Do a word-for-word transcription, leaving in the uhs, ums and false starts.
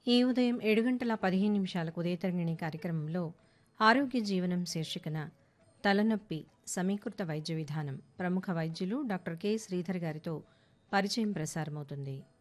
ఈ ఉదయం ఏడు గంటల పదిహేను నిమిషాలకు ఉదయతరంగిణి కార్యక్రమంలో ఆరోగ్య జీవనం శీర్షికన తలనొప్పి సమీకృత వైద్య విధానం ప్రముఖ వైద్యులు డాక్టర్ కె శ్రీధర్ గారితో పరిచయం ప్రసారమవుతుంది.